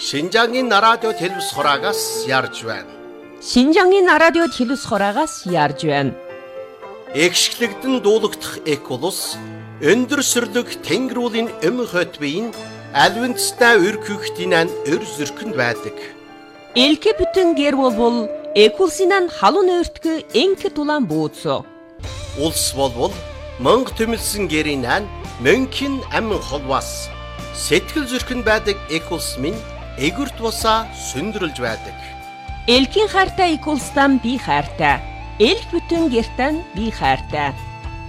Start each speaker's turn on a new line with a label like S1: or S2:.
S1: Шинжаагийн радио телевиз хураагаас ярьж байна.
S2: Шинжаагийн радио телевиз хураагаас ярьж байна.
S1: Экшглэгдэн дуулагдах Эколус өндөр сүрлэг тэнгэрүүлийн эм хот биеийн альвинцтай өркүхтинэн өр зүрхэнд байдаг.
S2: Элке бүтэн гэр бол Экулсинан халуун өртгө энке тулан бууцо.
S1: Улс болвол мөнх төмөлсөн гэрийнэн мөнхийн амин холвас сэтгэл зүрхэнд байдаг Экулс минь эгүрт бусаа сүндрэлж байдаг.
S2: Элкийн хайртай Экулстан би хайртай. Элк бүтэн гертан би хайртай.